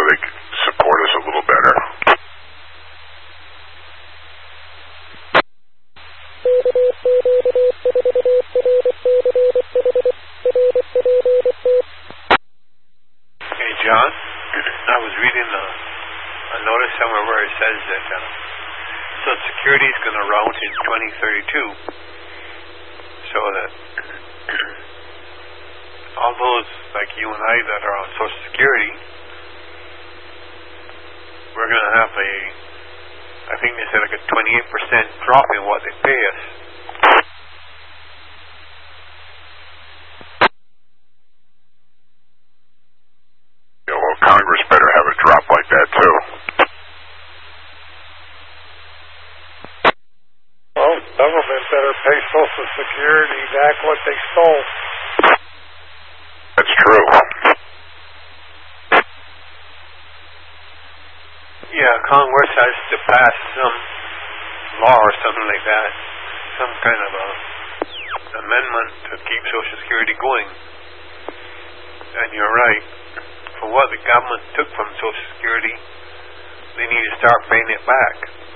they could support us a little better. Hey, John, I was reading a notice somewhere where it says that Social Security is going to round in 2032, so that all those like you and I that are on Social Security, we're going to have I think they said like a 28% drop in what they pay us. Yeah, well, Congress better have a drop like that too. Well, government better pay Social Security back what they stole. That's true. Yeah, Congress has to pass some law or something like that, some kind of a amendment to keep Social Security going. And you're right. For what the government took from Social Security, they need to start paying it back.